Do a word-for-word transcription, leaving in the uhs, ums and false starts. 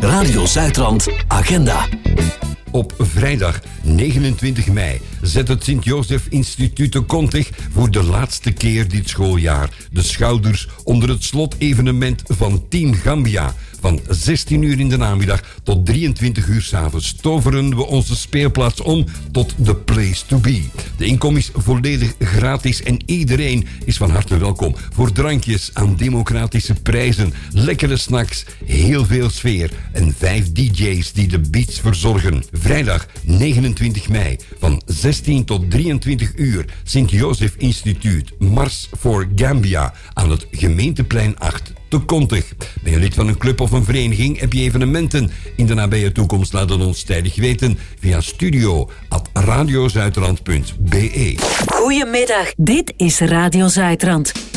Radio Zuidrand Agenda. Op vrijdag negenentwintig mei zet het Sint-Josef Instituut te Kontich voor de laatste keer dit schooljaar de schouders onder het slotevenement van Team Gambia. Van zestien uur in de namiddag tot drieëntwintig uur 's avonds toveren we onze speelplaats om tot the place to be. De inkom is volledig gratis en iedereen is van harte welkom voor drankjes aan democratische prijzen, lekkere snacks, heel veel sfeer en vijf D J's die de beats verzorgen. Vrijdag negenentwintig mei van zestien tot drieëntwintig uur Sint-Josef Instituut Mars voor Gambia aan het Gemeenteplein acht te Kontich. Ben je lid van een club of een vereniging? Heb je evenementen in de nabije toekomst? Laat het ons tijdig weten via studio at radiozuidrand punt be. Goedemiddag, dit is Radio Zuidrand.